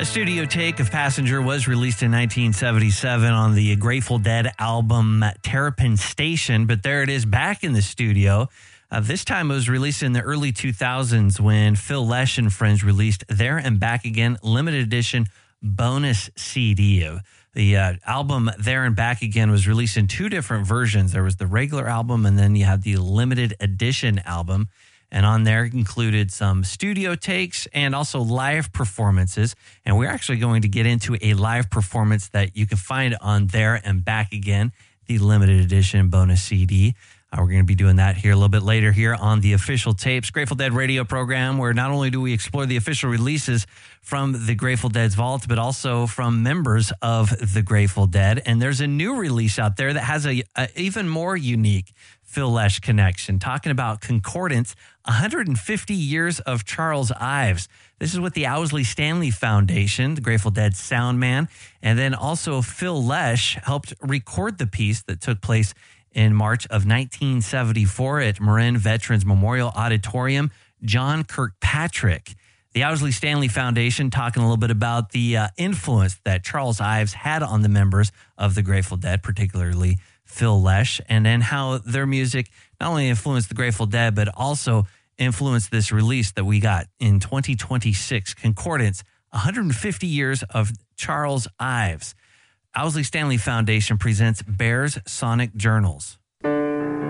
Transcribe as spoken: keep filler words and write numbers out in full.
A studio take of Passenger was released in nineteen seventy-seven on the Grateful Dead album Terrapin Station, but there it is back in the studio. Uh, this time it was released in the early two thousands when Phil Lesh and friends released There and Back Again limited edition bonus C D. The uh, album There and Back Again was released in two different versions. There was the regular album, and then you had the limited edition album. And on there included some studio takes and also live performances. And we're actually going to get into a live performance that you can find on There and Back Again, the limited edition bonus C D. Uh, we're going to be doing that here a little bit later here on the Official Tapes Grateful Dead radio program, where not only do we explore the official releases from the Grateful Dead's vault, but also from members of the Grateful Dead. And there's a new release out there that has a, a even more unique Phil Lesh connection, talking about Concordance, one hundred fifty years of Charles Ives. This is with the Owsley Stanley Foundation, the Grateful Dead sound man, and then also Phil Lesh helped record the piece that took place in March of nineteen seventy-four at Marin Veterans Memorial Auditorium. John Kirkpatrick. The Owsley Stanley Foundation talking a little bit about the uh, influence that Charles Ives had on the members of the Grateful Dead, particularly Phil Lesh, and then how their music not only influenced the Grateful Dead, but also influenced this release that we got in twenty twenty-six, Concordance, one hundred fifty years of Charles Ives. Owsley Stanley Foundation presents Bears Sonic Journals.